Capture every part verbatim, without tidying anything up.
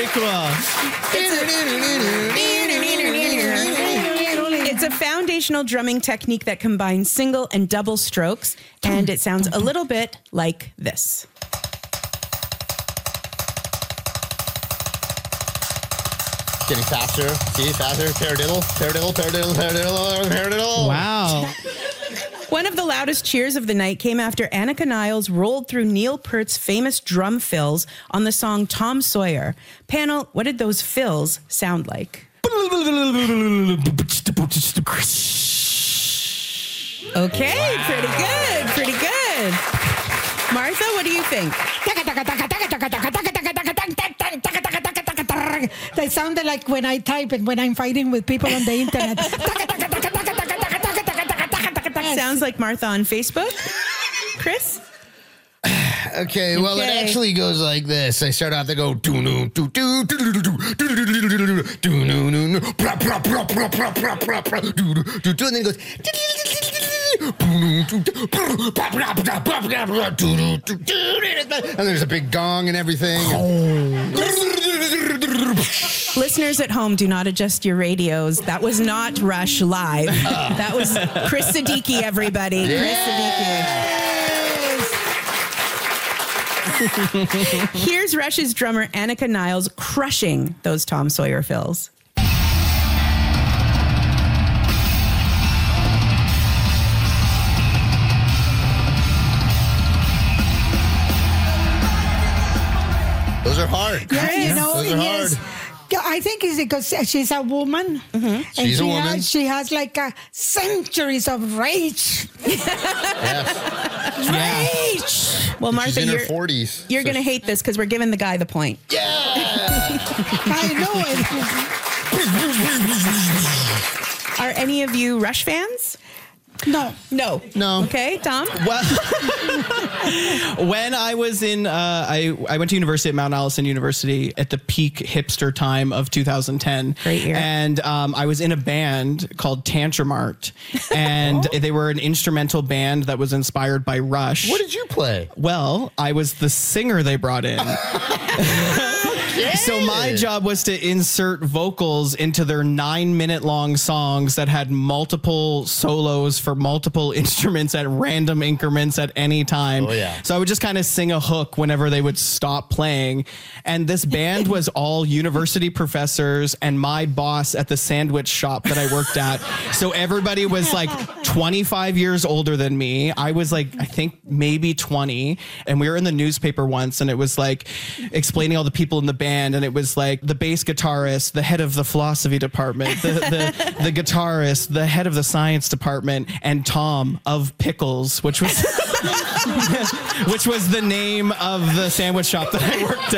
cool. It's a foundational drumming technique that combines single and double strokes, and it sounds a little bit like this. Getting faster. See, faster. Paradiddle, paradiddle, paradiddle, paradiddle, paradiddle. Wow. One of the loudest cheers of the night came after Annika Niles rolled through Neil Peart's famous drum fills on the song Tom Sawyer. Panel, what did those fills sound like? Okay, pretty good, pretty good. Martha, what do you think? They sounded like when I type and when I'm fighting with people on the internet. Sounds like Martha on Facebook. Chris? Okay, well, Okay. it actually goes like this. I start off, they go, do no do do do do do do do no no no, pra pra pra pra pra pra pra pra do do do do, and then it goes, and there's a big gong and everything. Listeners at home, do not adjust your radios. That was not Rush live. That was Chris Siddiqui, everybody. Chris Siddiqui. Here's Rush's drummer Annika Niles crushing those Tom Sawyer fills. Those are hard. Yeah, you know, Those are yes. hard. Yeah, I think it's because she's a woman. Mm-hmm. And She's she a woman. Has, she has like uh, centuries of rage. Yes. Rage. Well, Martha, She's in her you're, forties. you're going to hate this because we're giving the guy the point. Yeah. I know it. Are any of you Rush fans? No. No. No. Okay, Tom? Well, when I was in, uh, I, I went to university at Mount Allison University at the peak hipster time of two thousand ten. Great year. And um, I was in a band called Tantrum Art, and Oh. they were an instrumental band that was inspired by Rush. What did you play? Well, I was the singer they brought in. So my job was to insert vocals into their nine minute long songs that had multiple solos for multiple instruments at random increments at any time. Oh, yeah. So I would just kind of sing a hook whenever they would stop playing. And this band was all university professors and my boss at the sandwich shop that I worked at. So everybody was like twenty-five years older than me. I was like, I think maybe twenty. And we were in the newspaper once and it was like explaining all the people in the band. And it was like the bass guitarist, the head of the philosophy department, the, the, the guitarist, the head of the science department, and Tom of Pickles, which was which was the name of the sandwich shop that I worked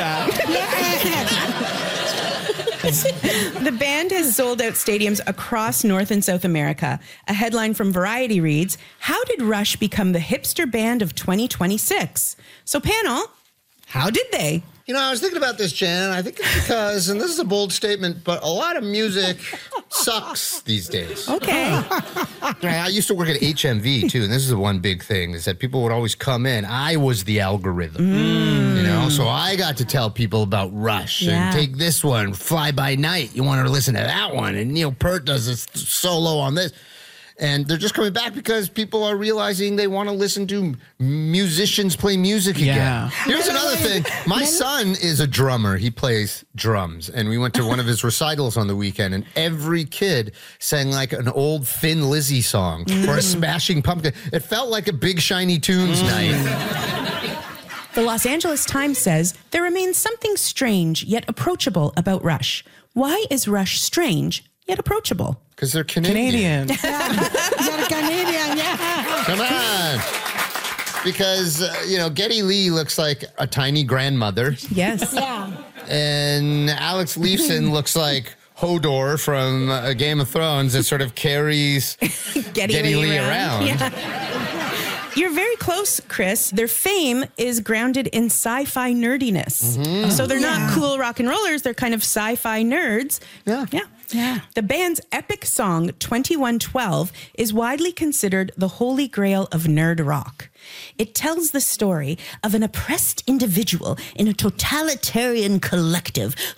at. The band has sold out stadiums across North and South America. A headline from Variety reads, "How did Rush become the hipster band of twenty twenty-six?" So panel, how did they? You know, I was thinking about this, Jan. I think it's because, and this is a bold statement, but a lot of music sucks these days. Okay. I used to work at H M V, too, and this is the one big thing, is that people would always come in. I was the algorithm, mm. you know? So I got to tell people about Rush Yeah. and take this one, Fly By Night. You want to listen to that one, and Neil Peart does this solo on this. And they're just coming back because people are realizing they want to listen to musicians play music again. Yeah. Here's another thing. My son is a drummer. He plays drums. And we went to one of his recitals on the weekend, and every kid sang like an old Thin Lizzy song mm. or a Smashing Pumpkin. It felt like a Big Shiny Tunes mm. night. The Los Angeles Times says there remains something strange yet approachable about Rush. Why is Rush strange yet approachable? Because they're Canadian. Canadian. Yeah. You're Canadian, yeah. Come on. Because, uh, you know, Geddy Lee looks like a tiny grandmother. Yes. Yeah. And Alex Lifeson looks like Hodor from uh, Game of Thrones that sort of carries Geddy, Geddy Lee Lee around. around. Yeah. You're very close, Chris. Their fame is grounded in sci-fi nerdiness. Mm-hmm. So they're Yeah. not cool rock and rollers. They're kind of sci-fi nerds. Yeah. Yeah. Yeah. The band's epic song, twenty-one twelve, is widely considered the holy grail of nerd rock. It tells the story of an oppressed individual in a totalitarian collective